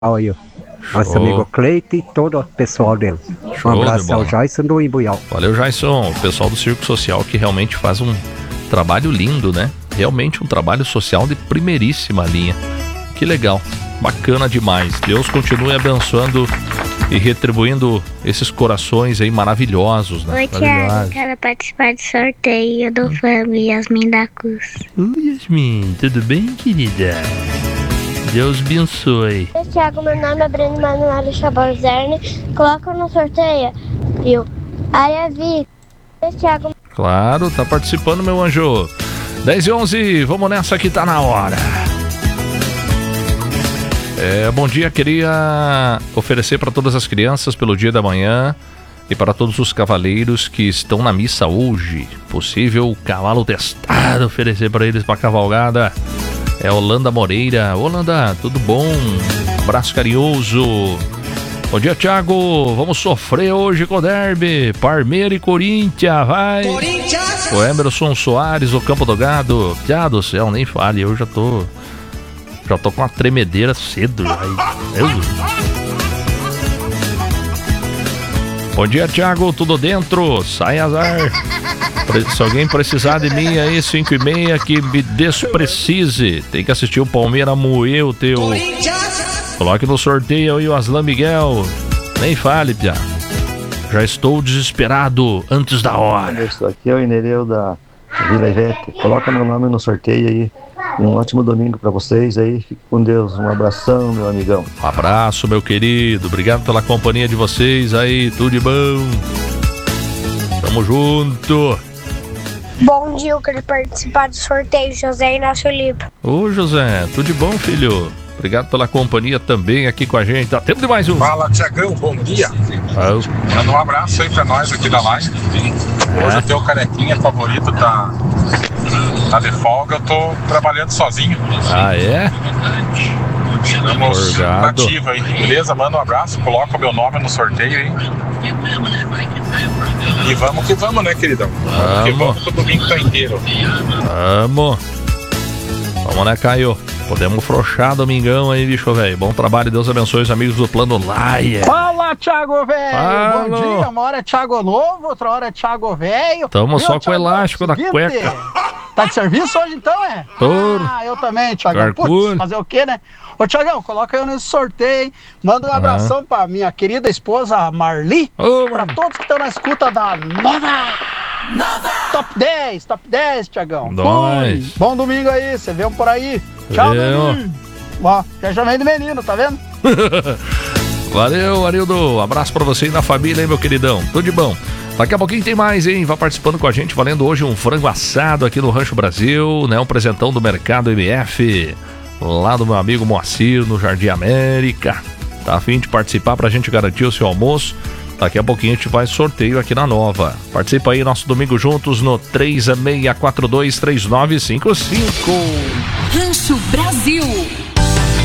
Olha, nosso amigo Cleito e todo o pessoal dele. Um abraço ao Jason do Imbuyal. Valeu, Jason, o pessoal do Circo Social que realmente faz um trabalho lindo, né? Realmente um trabalho social de primeiríssima linha. Que legal, bacana demais. Deus continue abençoando e retribuindo esses corações aí maravilhosos, né? Oi, Thiago, quero participar do sorteio do Famo Yasmin da Cruz. Yasmin, tudo bem, querida? Deus abençoe. Oi, Thiago, meu nome é Breno Manuel Chabolzerne. Coloca no sorteio, viu? Área Vi. Oi, Thiago. Claro, tá participando, meu anjo. 10h11, vamos nessa que tá na hora. Bom dia, queria oferecer para todas as crianças pelo dia da manhã e para todos os cavaleiros que estão na missa hoje. Possível cavalo testado, oferecer para eles para cavalgada. É Holanda Moreira. Holanda, tudo bom? Abraço carinhoso. Bom dia, Thiago. Vamos sofrer hoje com o derby. Parmeira e Corinthians, vai. Corinthians! O Emerson Soares, o Campo do Gado. Piá do céu, nem fale. Eu já tô com uma tremedeira cedo. Meu Deus. Bom dia, Thiago. Tudo dentro? Sai azar. Se alguém precisar de mim aí, 5h30, que me desprecise. Tem que assistir o Palmeiras moer o teu. Coloque no sorteio aí o Aslan Miguel. Nem fale, Pia. Já estou desesperado antes da hora. Aqui é o Inereu da Vila Ivete. Coloca meu nome no sorteio aí. Um ótimo domingo pra vocês aí. Fique com Deus. Um abração, meu amigão. Um abraço, meu querido. Obrigado pela companhia de vocês aí. Tudo de bom. Tamo junto. Bom dia, eu quero participar do sorteio, José Inácio Lipo. Ô, José, tudo de bom, filho? Obrigado pela companhia também aqui com a gente. Tá tempo de mais um. Fala, Tiagão, bom dia. Manda um abraço aí pra nós aqui da live. Hoje o teu carequinha favorito tá de folga, eu tô trabalhando sozinho. Ah, é? Estamos nativa aí, beleza? Manda um abraço, coloca o meu nome no sorteio aí. E vamos que vamos, né, queridão? Vamos que vamos, que o domingo tá inteiro. Vamos, né, Caio? Podemos frouxar domingão aí, bicho, velho. Bom trabalho, Deus abençoe os amigos do Plano Laia. Fala, Thiago, velho. Bom dia, uma hora é Thiago Novo, outra hora é Thiago velho. Tamo só com o elástico da cueca. Tá de serviço hoje então, é? Eu também, Thiago. Putz, fazer o quê, né? Ô, Thiagão, coloca eu nesse sorteio, hein? Manda um abração pra minha querida esposa Marli, pra todos que estão na escuta da Nova. Top 10, Thiagão. Bom domingo aí, você vê um por aí. Tchau, menino. Ó, já chamei do menino, tá vendo? Valeu, Arildo. Abraço pra você e na família, hein, meu queridão. Tudo de bom. Daqui a pouquinho tem mais, hein? Vá participando com a gente, valendo hoje um frango assado aqui no Rancho Brasil, né? Um presentão do Mercado MF, lá do meu amigo Moacir, no Jardim América. Tá a fim de participar pra gente garantir o seu almoço? Daqui a pouquinho a gente faz sorteio aqui na Nova. Participa aí, nosso domingo juntos no 36423955. Rancho Brasil.